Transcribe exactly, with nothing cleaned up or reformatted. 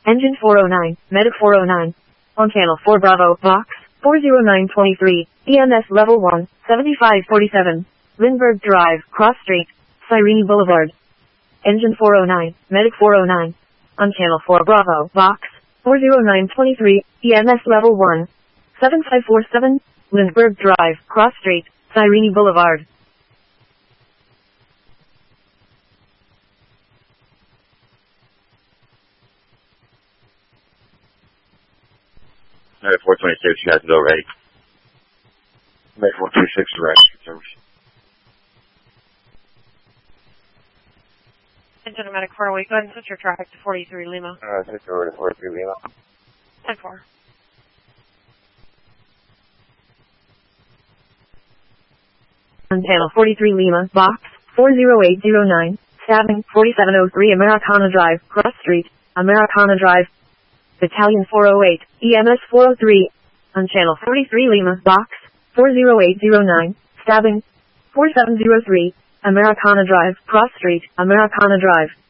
Engine four oh nine, Medic four oh nine. On channel four Bravo, box, four oh nine twenty-three, E M S level one, seventy-five forty-seven. Lindbergh Drive, Cross Street, Cyrene Boulevard. Engine four oh nine, Medic four oh nine. On channel four Bravo, box, four oh nine twenty-three, E M S level one, seventy-five forty-seven. Lindbergh Drive, Cross Street, Cyrene Boulevard. Alright, four twenty-six, you guys go ready. Alright, four twenty-six, direct service. Engine Medic four oh eight, go ahead and switch your traffic to forty-three Lima. Uh, switch over to forty-three Lima. ten four. On channel forty-three Lima, box, four oh eight oh nine, stabbing, forty-seven oh three Americana Drive, Cross Street, Americana Drive. Battalion four oh eight, E M S four oh three. On channel forty-three Lima, box, four oh eight oh nine, stabbing, forty-seven oh three, Americana Drive, Cross Street, Americana Drive.